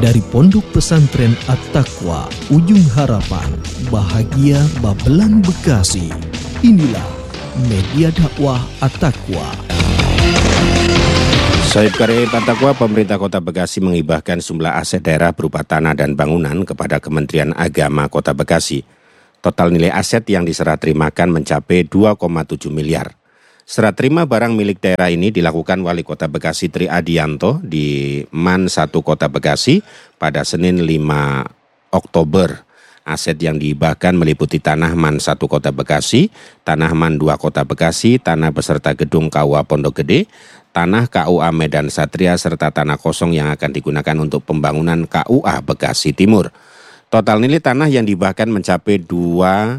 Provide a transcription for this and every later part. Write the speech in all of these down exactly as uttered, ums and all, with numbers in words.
Dari Pondok Pesantren At-Taqwa, Ujung Harapan, Bahagia Babelan Bekasi. Inilah Media Dakwah At-Taqwa. Saib Karib At-Taqwa, pemerintah Kota Bekasi menghibahkan sejumlah aset daerah berupa tanah dan bangunan kepada Kementerian Agama Kota Bekasi. Total nilai aset yang diserah terimakan mencapai dua koma tujuh miliar. Serah terima barang milik daerah ini dilakukan Wali Kota Bekasi Tri Adianto di Man satu Kota Bekasi pada Senin lima Oktober. Aset yang dihibahkan meliputi tanah Man satu Kota Bekasi, tanah Man dua Kota Bekasi, tanah beserta gedung K U A Pondok Gede, tanah K U A Medan Satria, serta tanah kosong yang akan digunakan untuk pembangunan K U A Bekasi Timur. Total nilai tanah yang dihibahkan mencapai dua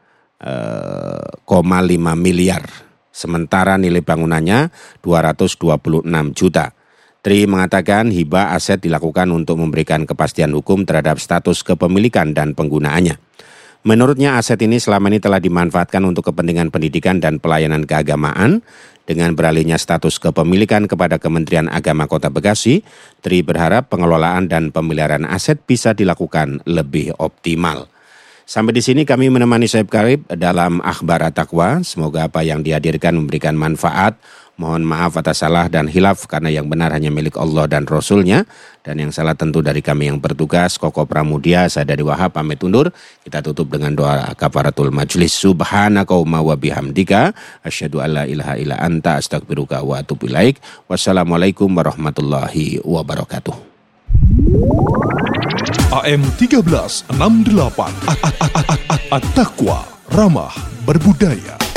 koma lima miliar. Sementara nilai bangunannya dua ratus dua puluh enam juta. Tri mengatakan hibah aset dilakukan untuk memberikan kepastian hukum terhadap status kepemilikan dan penggunaannya. Menurutnya aset ini selama ini telah dimanfaatkan untuk kepentingan pendidikan dan pelayanan keagamaan. Dengan beralihnya status kepemilikan kepada Kementerian Agama Kota Bekasi, Tri berharap pengelolaan dan pemeliharaan aset bisa dilakukan lebih optimal. Sampai di sini kami menemani Saib Karib dalam Akhbar At-Taqwa. Semoga apa yang dihadirkan memberikan manfaat. Mohon maaf atas salah dan hilaf karena yang benar hanya milik Allah dan Rasul-Nya. Dan yang salah tentu dari kami yang bertugas. Koko Pramudia, saya dari Wahab pamit undur. Kita tutup dengan doa kafaratul majlis. Subhanakallahumma wa bihamdika asyhadu alla ilaha illa anta astaghfiruka wa atubu ilaik. Wassalamualaikum warahmatullahi wabarakatuh. A M tiga belas enam puluh delapan At-Taqwa, ramah berbudaya.